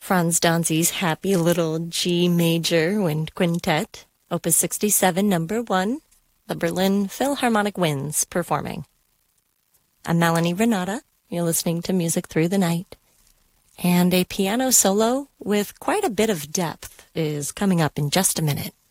Franz Danzi's Happy Little G Major Wind Quintet, Opus 67, Number 1, the Berlin Philharmonic Winds performing. I'm Melanie Renata. You're listening to Music Through the Night. And a piano solo with quite a bit of depth is coming up in just a minute.